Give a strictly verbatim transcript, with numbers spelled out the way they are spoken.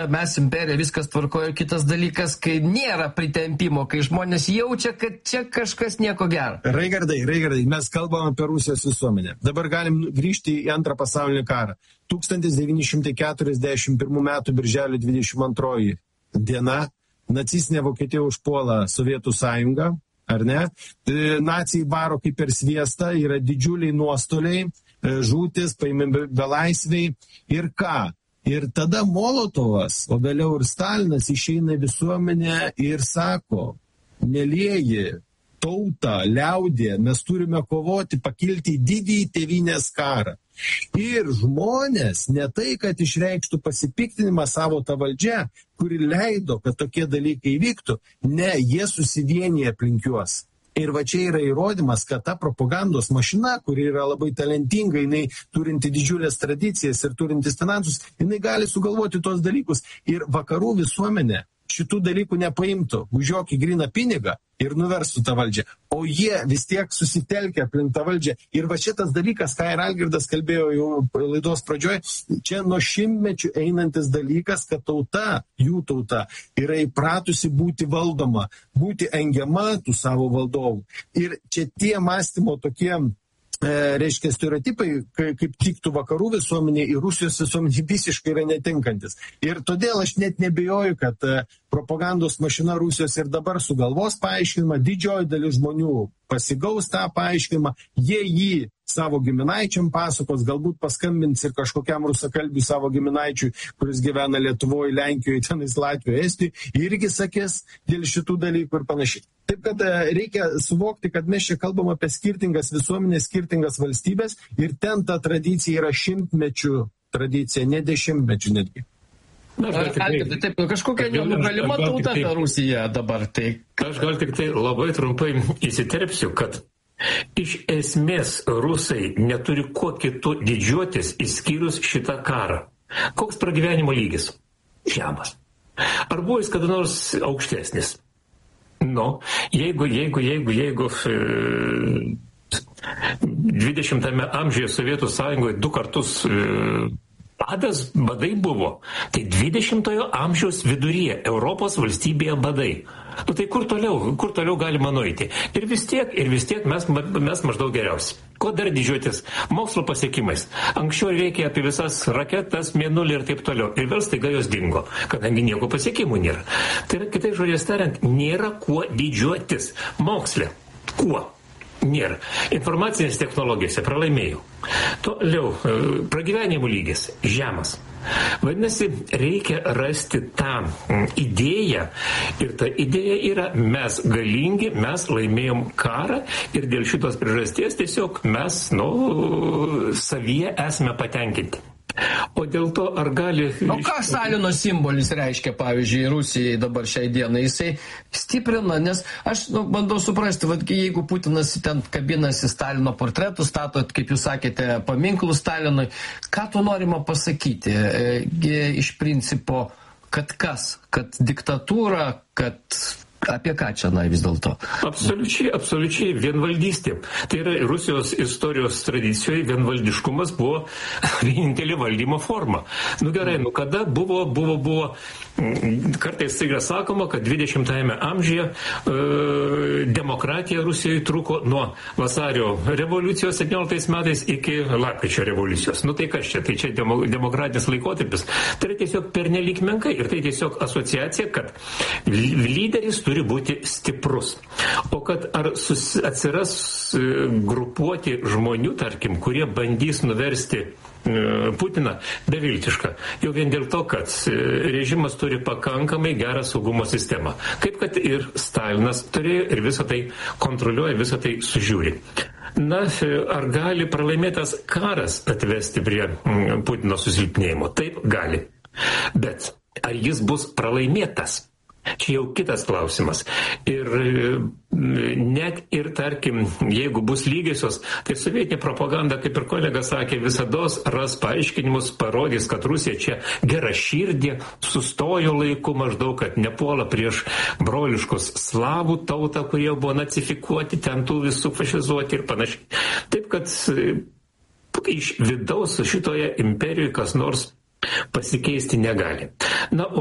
mes imperija, viskas tvarkoja. Kitas dalykas, kai nėra pritempimo, kai žmonės jaučia, kad čia kažkas nieko gero. Raigardai, Raigardai, mes kalbam apie Rusijos visuomenę. Dabar galim grįžti į antrą pasaulinį karą. tūkstantis devyni šimtai keturiasdešimt pirmų metų birželio dvidešimt antroji diena nacistinė Vokietija užpuola Sovietų sąjungą, ar ne? Nacijai varo kaip per sviestą, yra didžiuliai nuostoliai, žūtis, paimami belaisviai ir ką? Ir tada Molotovas, o vėliau ir Stalinas išeina visuomenę ir sako, mielieji, tauta, liaudė, mes turime kovoti, pakilti į didįjį tėvynės karą. Ir žmonės ne tai, kad išreikštų pasipiktinimą savo tą valdžią, kuri leido, kad tokie dalykai vyktų, ne, jie susivienyje aplink juos. Ir va čia yra įrodymas, kad ta propagandos mašina, kuri yra labai talentinga, jinai turinti didžiulės tradicijas ir turintis finansus, jinai gali sugalvoti tos dalykus. Ir vakarų visuomenė šitų dalykų nepaimtų už jokį gryną pinigą ir nuverstų tą valdžią. O jie vis tiek susitelkia aplink tą valdžią. Ir va šitas dalykas, ką ir Algirdas kalbėjo jau laidos pradžioje, čia nuo šimtmečių einantis dalykas, kad tauta, jų tauta, yra įpratusi būti valdoma, būti engiama tų savo valdovų. Ir čia tie mąstymo tokie, e, reiškia, stereotipai, kaip tiktų vakarų visuomenė ir Rusijos visuomenė visiškai yra netinkantis. Ir todėl aš net nebejoju, kad e, propagandos mašina Rusijos ir dabar sugalvos paaiškinimą, didžioji dalis žmonių pasigaus tą paaiškinimą, jie jį savo giminaičiam pasakos, galbūt paskambins ir kažkokiam rusakalbiui savo giminaičiui, kuris gyvena Lietuvoje, Lenkijoje, tenais Latvijoje, Estijoje, irgi sakės dėl šitų dalykų ir panašiai. Taip kad reikia suvokti, kad mes čia kalbam apie skirtingas visuomenės, skirtingas valstybės ir ten ta tradicija yra šimtmečių tradicija, ne dešimtmečių netgi. Na, aš gal tik tai, taip, kažkokia nenugalima tauta per Rusiją dabar. Tai... Aš gal tik tai labai trumpai įsiterpsiu, kad iš esmės rusai neturi kuo kitu didžiuotis išskyrus šitą karą. Koks pragyvenimo lygis? Žemas. Ar buvo jis kada nors aukštesnis? Nu, jeigu, jeigu, jeigu, jeigu e, dvidešimtame amžiuje Sovietų sąjungoje du kartus e, badas, badai buvo, tai dvidešimtojo amžiaus viduryje Europos valstybėje badai. Nu tai kur toliau, kur toliau galima nueiti? Ir vis tiek, ir vis tiek mes, mes maždaug geriausi. Ko dar didžiuotis? Mokslo pasiekimais. Anksčiau reikia apie visas raketas, mėnulį ir taip toliau. Ir vėl staiga jos dingo, kadangi nieko pasiekimų nėra. Tai yra, kitai žodžiais tariant, nėra kuo didžiuotis. Moksle. Kuo? Nėra. Informacinės technologijose pralaimėjau. Toliau, pragyvenimo lygis žemas. Vadinasi, reikia rasti tą idėją ir ta idėja yra mes galingi, mes laimėjom karą ir dėl šitos priežasties tiesiog mes, nu, savyje esame patenkinti. O dėl to, ar gali... O ką Stalino simbolis reiškia, pavyzdžiui, Rusijai dabar šiai dienai? Jisai stiprina, nes aš nu, bandau suprasti, vad, jeigu Putinas ten kabinasi Stalino portretų, statot, kaip jūs sakėte, paminklų Stalinui, ką tu norima pasakyti? E, iš principo, kad kas? Kad diktatūra, kad... Apie ką čia, na, vis dėlto? Absoliučiai, absoliučiai vienvaldystė. Tai yra Rusijos istorijos tradicijoje vienvaldiškumas buvo vienintelė valdymo forma. Nu gerai, nu kada buvo, buvo, buvo, kartais tai yra sakoma, kad dvidešimtajame amžiuje e, demokratija Rusijoje truko nuo vasario revoliucijos septynioliktais metais iki lapkričio revoliucijos. Nu tai kas čia? Tai čia demo, demokratinis laikotarpis. Tai yra tiesiog pernelyg menkai ir tai tiesiog asociacija, kad lyderis turi būti stiprus. O kad ar sus, atsiras e, grupuoti žmonių, tarkim, kurie bandys nuversti e, Putiną, beviltiška. Jau vien dėl to, kad e, režimas turi pakankamai gerą saugumo sistemą. Kaip kad ir Stalinas turėjo ir visą tai kontroliuoja, visą tai sužiūri. Na, ar gali pralaimėtas karas atvesti prie mm, Putino susilpnėjimo? Taip, gali. Bet ar jis bus pralaimėtas? Čia jau kitas klausimas. Ir net ir, tarkim, jeigu bus lygiosios, tai sovietinė propaganda, kaip ir kolega sakė, visados ras paaiškinimus, parodys, kad Rusija čia gera širdė, sustojo laiku maždaug, kad nepuola prieš broliškus slavų tautą, kurie buvo nacifikuoti, ten tų visų fašizuoti ir panašiai. Taip, kad iš vidaus šitoje imperijoje kas nors pasikeisti negali. Na,